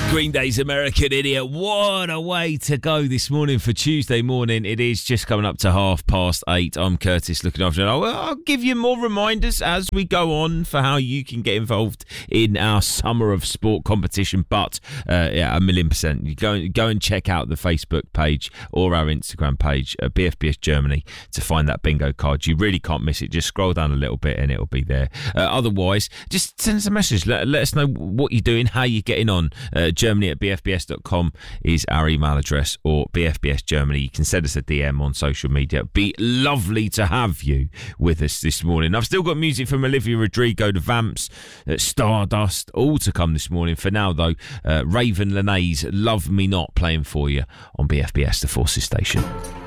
Green Day's American Idiot. What a way to go this morning for Tuesday morning. It is just coming up to 8:30. I'm Curtis, looking after it. I'll give you more reminders as we go on for how you can get involved in our Summer of Sport competition. But yeah, 1,000,000%. You go and check out the Facebook page or our Instagram page, BFBS Germany, to find that bingo card. You really can't miss it. Just scroll down a little bit and it'll be there. Otherwise, just send us a message. Let us know what you're doing, how you're getting on. Germany@bfbs.com is our email address, or BFBS Germany. You can send us a DM on social media. It'd be lovely to have you with us this morning. I've still got music from Olivia Rodrigo, The Vamps, Stardust, all to come this morning. For now, though, Raven Lenae's Love Me Not playing for you on BFBS, the Forces station.